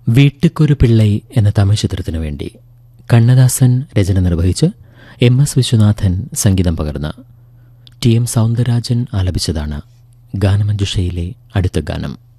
വീട്ടുക്കൊരു പിള്ളൈ എന്ന തമിഴ് ചിത്രത്തിനു വേണ്ടി കണ്ണദാസൻ രചന നിർവഹിച്ച് MS വിശ്വനാഥൻ സംഗീതം പകർന്ന് TM സൗന്ദരരാജൻ ആലപിച്ചതാണ് ഗാനമഞ്ജുഷയിലെ അടുത്ത ഗാനം.